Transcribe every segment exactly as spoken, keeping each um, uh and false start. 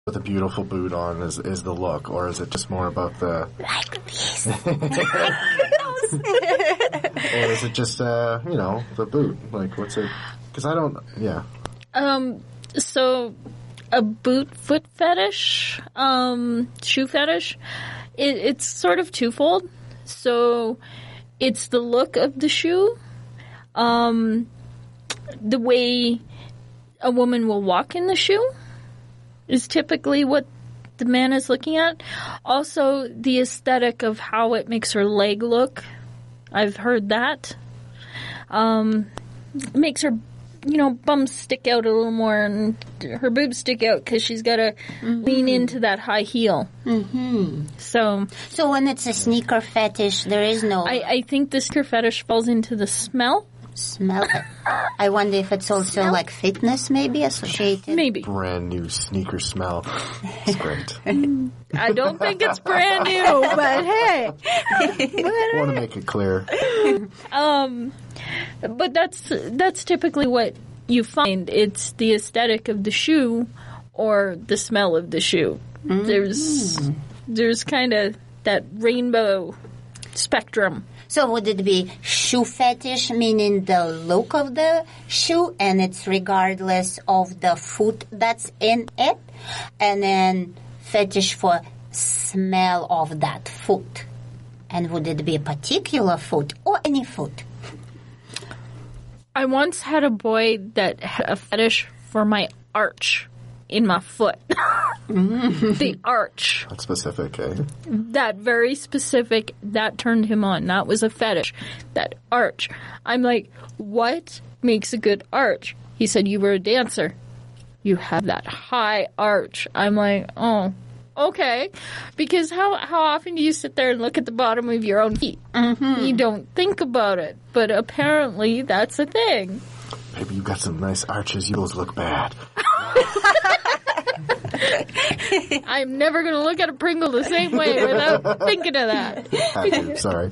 with a beautiful boot on is is the look, or is it just more about the like this, or is it just uh you know the boot? Like what's it? Because I don't. Yeah. Um. So, a boot foot fetish, um, shoe fetish. It, it's sort of twofold. So, it's the look of the shoe, um, the way a woman will walk in the shoe is typically what the man is looking at. Also, the aesthetic of how it makes her leg look. I've heard that. Um, it makes her, you know, bums stick out a little more and her boobs stick out because she's got to mm-hmm. lean into that high heel. Mm-hmm. So, so when it's a sneaker fetish, there is no... I, I think the sneaker fetish falls into the smell. Smell. I wonder if it's also smell? Like fitness, maybe associated. Maybe brand new sneaker smell. It's great. I don't think it's brand new, but hey, I want to make it clear. Um, but that's that's typically what you find. It's the aesthetic of the shoe or the smell of the shoe. Mm-hmm. There's there's kind of that rainbow spectrum. So would it be shoe fetish, meaning the look of the shoe, and it's regardless of the foot that's in it? And then fetish for smell of that foot. And would it be a particular foot or any foot? I once had a boy that had a fetish for my arch in my foot. The arch. That's specific, eh? That very specific, that turned him on. That was a fetish. That arch. I'm like, what makes a good arch? He said, you were a dancer. You have that high arch. I'm like, oh, okay. Because how how often do you sit there and look at the bottom of your own feet? Mm-hmm. You don't think about it. But apparently that's a thing. Baby, you got some nice arches. You both look bad. I'm never going to look at a Pringle the same way without thinking of that. I do, sorry.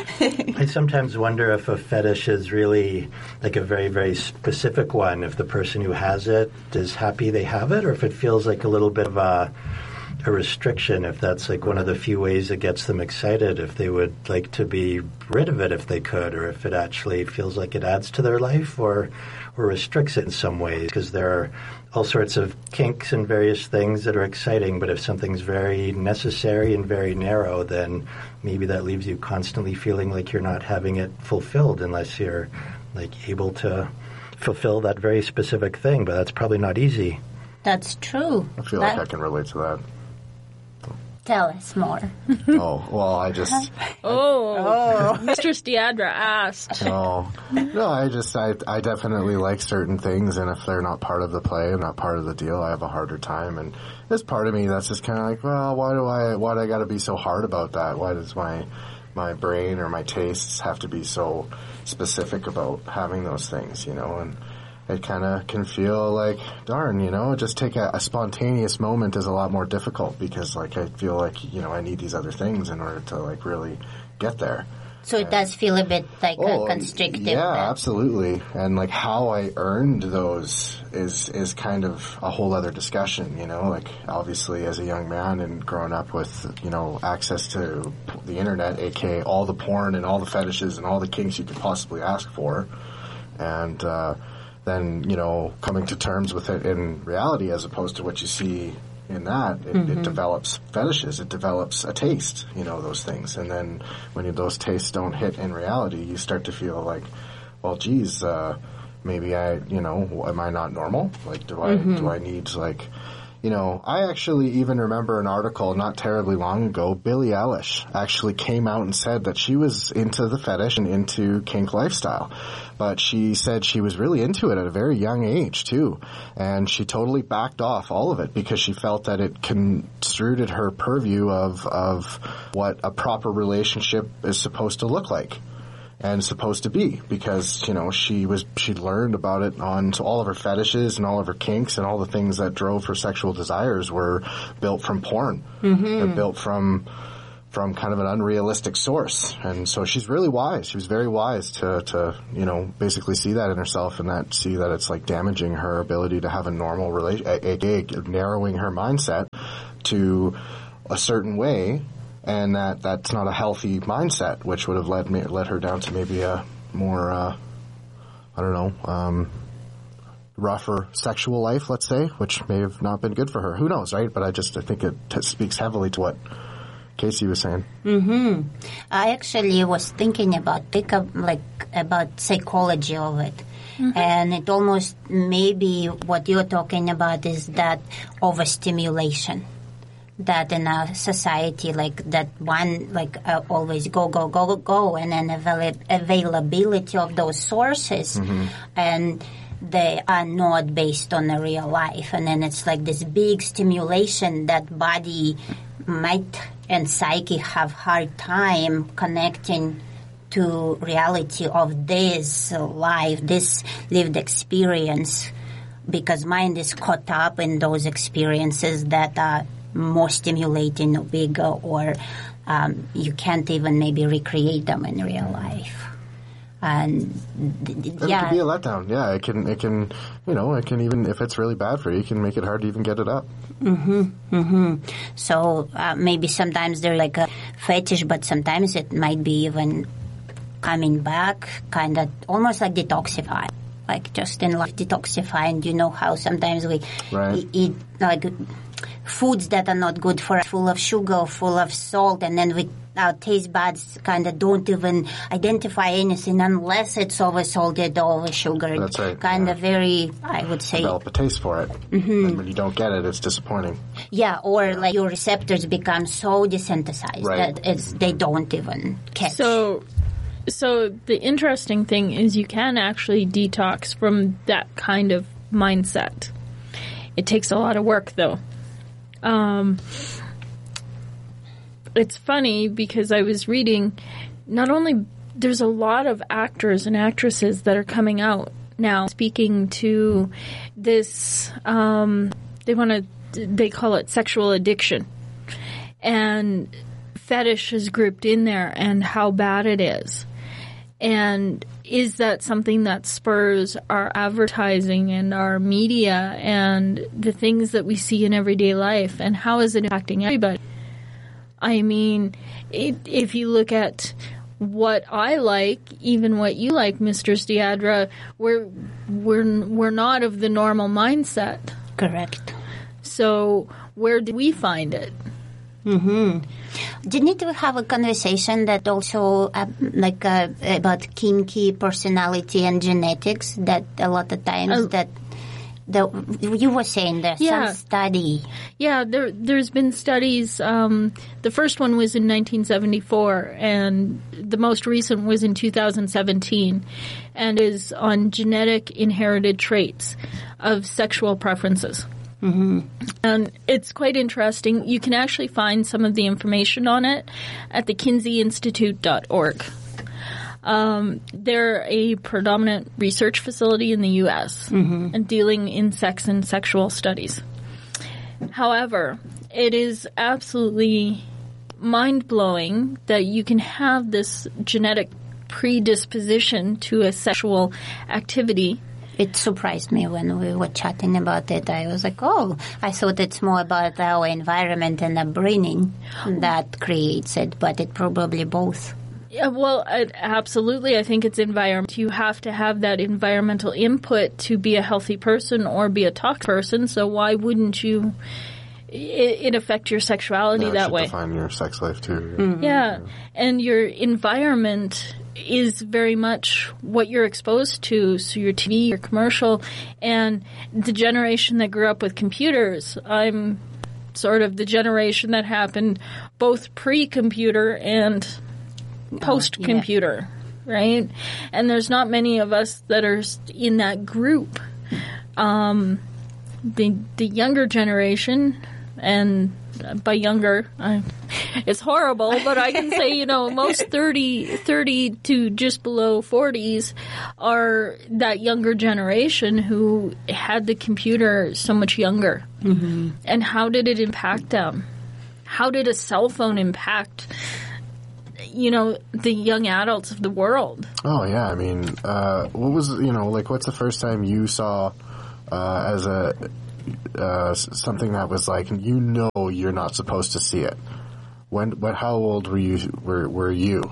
I sometimes wonder if a fetish is really like a very, very specific one, if the person who has it is happy they have it, or if it feels like a little bit of a, a restriction, if that's like one of the few ways it gets them excited, if they would like to be rid of it if they could, or if it actually feels like it adds to their life or, or restricts it in some ways, because there are all sorts of kinks and various things that are exciting, but if something's very necessary and very narrow, then maybe that leaves you constantly feeling like you're not having it fulfilled unless you're like able to fulfill that very specific thing, but that's probably not easy. That's true. I feel that, like I can relate to that. Tell us more. Oh, well, I just... Oh, oh. Mistress Deandra asked. Oh. No, I just, I, I definitely like certain things, and if they're not part of the play and not part of the deal, I have a harder time. And there's part of me that's just kind of like, well, why do I, why do I got to be so hard about that? Why does my, my brain or my tastes have to be so specific about having those things, you know? And it kind of can feel like, darn, you know, just take a, a spontaneous moment is a lot more difficult because, like, I feel like, you know, I need these other things in order to, like, really get there. So it does feel a bit like oh, a constrictive. Yeah, then. Absolutely. And, like, how I earned those is is kind of a whole other discussion, you know? Like, obviously, as a young man and growing up with, you know, access to the internet, a k a all the porn and all the fetishes and all the kinks you could possibly ask for, and, uh... then, you know, coming to terms with it in reality as opposed to what you see in that, it, mm-hmm. it develops fetishes. It develops a taste, you know, those things. And then when you, those tastes don't hit in reality, you start to feel like, well, geez, uh, maybe I, you know, am I not normal? Like, do I, mm-hmm. do I need, like... You know, I actually even remember an article not terribly long ago. Billie Eilish actually came out and said that she was into the fetish and into kink lifestyle. But she said she was really into it at a very young age, too. And she totally backed off all of it because she felt that it construed her purview of, of what a proper relationship is supposed to look like. And supposed to be, because, you know, she was, she learned about it on so all of her fetishes and all of her kinks and all the things that drove her sexual desires were built from porn. Mm-hmm. They're built from from kind of an unrealistic source. And so she's really wise. She was very wise to, to, you know, basically see that in herself and that see that it's like damaging her ability to have a normal relation, aka narrowing her mindset to a certain way, and that that's not a healthy mindset, which would have led me, led her down to maybe a more, uh, I don't know, um, rougher sexual life, let's say, which may have not been good for her. Who knows, right? But I just, I think it t- speaks heavily to what Casey was saying. Mm-hmm. I actually was thinking about think of, like about psychology of it, mm-hmm. and it almost maybe what you're talking about is that overstimulation. That in a society like that, one like uh, always go go go go go, and then avail- availability of those sources, mm-hmm. and they are not based on the real life, and then it's like this big stimulation that body might and psyche have hard time connecting to reality of this life, this lived experience, because mind is caught up in those experiences that are more stimulating or bigger, or um, you can't even maybe recreate them in real life. And th- and yeah, it can be a letdown. Yeah, it can. It can. You know, it can even if it's really bad for you, it can make it hard to even get it up. Mm-hmm. Mm-hmm. So uh, maybe sometimes they're like a fetish, but sometimes it might be even coming back, kind of almost like detoxify, like just in like detoxifying. You know how sometimes we right. e- eat like foods that are not good for us, full of sugar, full of salt, and then we. Our taste buds kind of don't even identify anything unless it's over salted or over sugared. That's right. Kind yeah. of very, I would say. Develop a taste for it. Mm-hmm. And when you don't get it, it's disappointing. Yeah, or like your receptors become so desensitized right. that it's they don't even catch. So, so the interesting thing is you can actually detox from that kind of mindset. It takes a lot of work, though. Um... It's funny because I was reading, not only there's a lot of actors and actresses that are coming out now speaking to this, um, they want to, they call it sexual addiction. And fetish is grouped in there and how bad it is. And is that something that spurs our advertising and our media and the things that we see in everyday life? And how is it impacting everybody? I mean, it, if you look at what I like, even what you like, Mistress Deidre, we're we're we're not of the normal mindset. Correct. So where do we find it? Mm-hmm. Didn't we have a conversation that also uh, like uh, about kinky personality and genetics? That a lot of times uh, that. The, you were saying there's yeah. some study. Yeah, there, there's been studies. Um, the first one was in nineteen seventy-four, and the most recent was in two thousand seventeen, and is on genetic inherited traits of sexual preferences. Mm-hmm. And it's quite interesting. You can actually find some of the information on it at the kinsey institute dot org. Um, they're a predominant research facility in the U S mm-hmm. and dealing in sex and sexual studies. However, it is absolutely mind-blowing that you can have this genetic predisposition to a sexual activity. It surprised me when we were chatting about it. I was like, oh, I thought it's more about our environment and upbringing that creates it, but it probably both. Yeah, well, it, absolutely. I think it's environment. You have to have that environmental input to be a healthy person or be a toxic person. So why wouldn't you? It, it affect your sexuality yeah, it that should way. Define your sex life too. Mm-hmm. Yeah, and your environment is very much what you're exposed to. So your T V, your commercial, and the generation that grew up with computers. I'm sort of the generation that happened both pre-computer and post-computer, yeah. right? And there's not many of us that are in that group. Um, the the younger generation, and by younger, I, it's horrible, but I can say, you know, most thirty, thirty to just below forties are that younger generation who had the computer so much younger. Mm-hmm. And how did it impact them? how did a cell phone impact, you know, the young adults of the world? Oh, yeah. I mean, uh, what was, you know, like, what's the first time you saw uh, as a uh, something that was like, you know, you're not supposed to see it? When, what, how old were you, were, were you?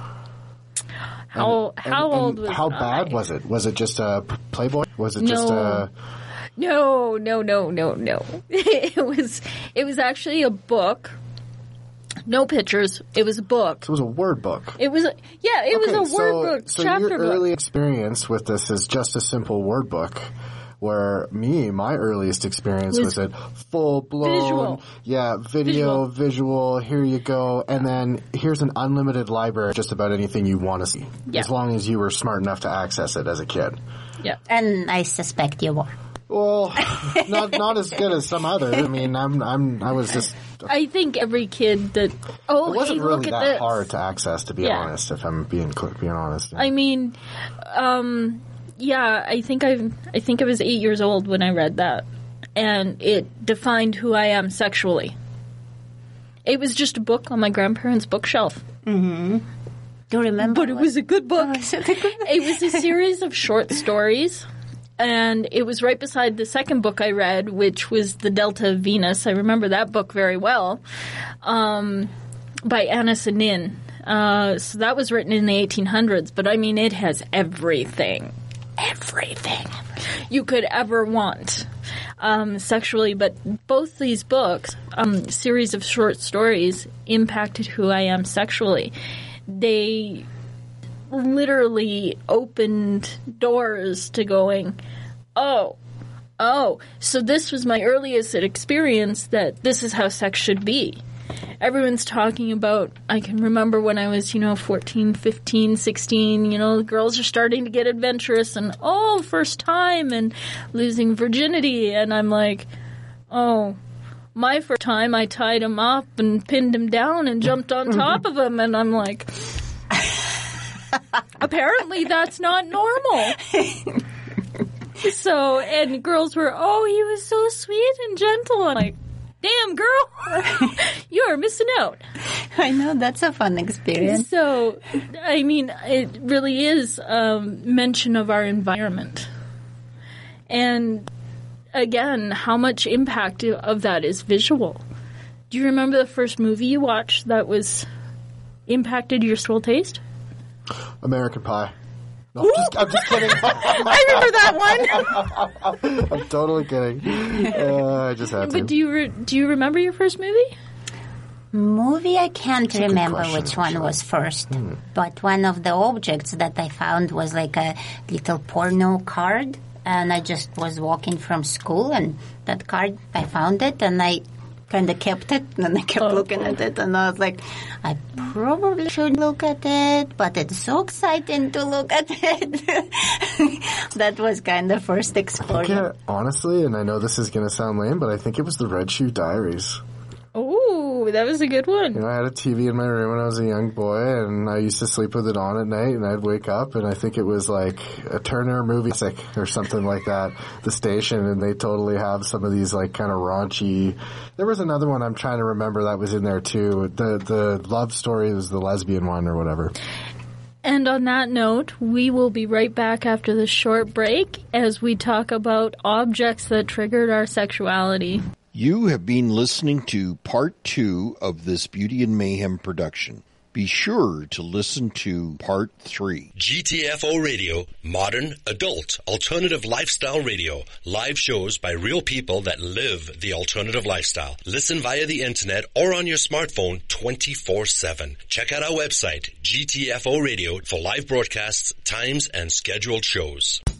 How, and, how and, old and was How I? bad was it? Was it just a Playboy? Was it No. just a... No, no, no, no, no. It was, it was actually a book. No pictures. It was a book. It was a word book. It was, a, yeah, it Okay, was a word so, book, so chapter your book. early experience with this is just a simple word book, where me, my earliest experience was, Was a full blown, visual. yeah, video, Visual. visual. Here you go, and then here's an unlimited library, of just about anything you want to see, Yeah. as long as you were smart enough to access it as a kid. Yeah. And I suspect you were. Well, not not as good as some others. I mean, I'm I'm I was just. I think every kid that, oh, It wasn't hey, really look at that this. hard to access, to be Yeah. honest. If I'm being cl- being honest. I mean, um, yeah, I think I I think I was eight years old when I read that, and it defined who I am sexually. It was just a book on my grandparents' bookshelf, Do you remember? but it what- was a good book. Oh, is it a good book? It was a series of short stories, and it was right beside the second book I read, which was The Delta of Venus. I remember that book very well, um, by Anna Sanin. Uh, so that was written in the eighteen hundreds, but I mean, it has everything, everything you could ever want um, sexually. But both these books, um, series of short stories, impacted who I am sexually. They literally opened doors to going, oh, oh, so this was my earliest experience that this is how sex should be. Everyone's talking about, I can remember when I was, you know, fourteen, fifteen, sixteen, you know, the girls are starting to get adventurous and, oh, first time and losing virginity. And I'm like, oh, my first time I tied him up and pinned him down and jumped on top of him. And I'm like, apparently that's not normal. So, and girls were, oh, he was so sweet and gentle. I'm like, damn, girl, you are missing out. I know, that's a fun experience. So, I mean, it really is um, mention of our environment. And again, how much impact of that is visual. Do you remember the first movie you watched that was impacted your sexual taste? American Pie. No, I'm, just, I'm just kidding. I remember that one. I'm totally kidding. Uh, I just had to. But do you re- do you remember your first movie? Movie, I can't a good remember question, which one actually. was first. But one of the objects that I found was like a little porno card. And I just was walking from school, and that card, I found it, and I kind of kept it, and I kept Oh. looking at it, and I was like, I probably should look at it, but it's so exciting to look at it. That was kind of first exposure. Yeah, honestly, and I know this is going to sound lame, but I think it was the Red Shoe Diaries. Oh, that was a good You one. know, I had a T V in my room when I was a young boy, and I used to sleep with it on at night, and I'd wake up, and I think it was like a Turner movie classic or something like that, the station, and they totally have some of these like kind of raunchy. There was another one I'm trying to remember that was in there too. The the love story was the lesbian one or whatever. And on that note, we will be right back after this short break as we talk about objects that triggered our sexuality. You have been listening to part two of this Beauty and Mayhem production. Be sure to listen to part three. G T F O Radio, modern, adult, alternative lifestyle radio. Live shows by real people that live the alternative lifestyle. Listen via the internet or on your smartphone twenty-four seven. Check out our website, G T F O Radio, for live broadcasts, times, and scheduled shows.